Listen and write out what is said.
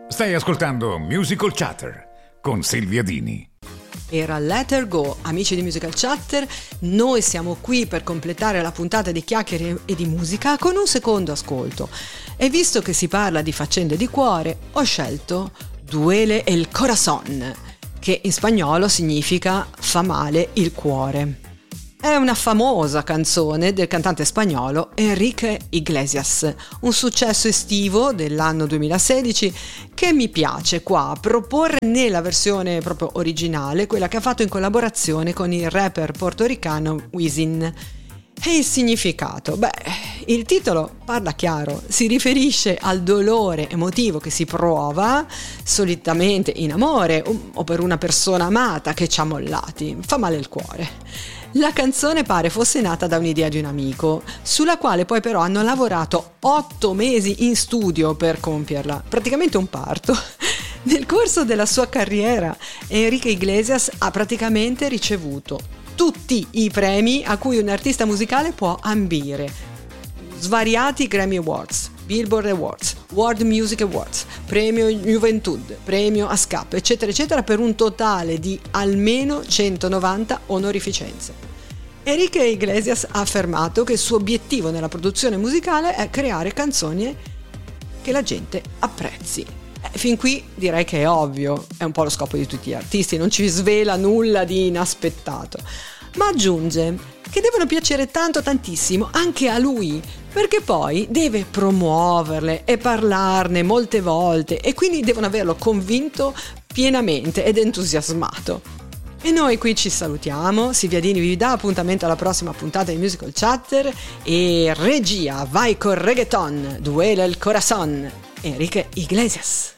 Stai ascoltando Musical Chatter con Silvia Dini. Era Let Her Go, amici di Musical Chatter. Noi siamo qui per completare la puntata di chiacchiere e di musica con un secondo ascolto. E visto che si parla di faccende di cuore, ho scelto Duele el corazón, che in spagnolo significa fa male il cuore. È una famosa canzone del cantante spagnolo Enrique Iglesias, un successo estivo dell'anno 2016 che mi piace qua proporre nella versione proprio originale, quella che ha fatto in collaborazione con il rapper portoricano Wisin. E il significato? Beh, il titolo parla chiaro, si riferisce al dolore emotivo che si prova solitamente in amore o per una persona amata che ci ha mollati, fa male il cuore. La canzone pare fosse nata da un'idea di un amico, sulla quale poi però hanno lavorato 8 mesi in studio per compierla, praticamente un parto. Nel corso della sua carriera, Enrique Iglesias ha praticamente ricevuto tutti i premi a cui un artista musicale può ambire. Svariati Grammy Awards, Billboard Awards, World Music Awards, Premio Juventud, Premio ASCAP, eccetera, eccetera, per un totale di almeno 190 onorificenze. Enrique Iglesias ha affermato che il suo obiettivo nella produzione musicale è creare canzoni che la gente apprezzi. Fin qui direi che è ovvio, è un po' lo scopo di tutti gli artisti, non ci svela nulla di inaspettato, ma aggiunge che devono piacere tantissimo anche a lui, perché poi deve promuoverle e parlarne molte volte e quindi devono averlo convinto pienamente ed entusiasmato. E noi qui ci salutiamo, Silvia Dini vi dà appuntamento alla prossima puntata di Musical Chatter e regia, vai col reggaeton, Duele el corazón, Enrique Iglesias.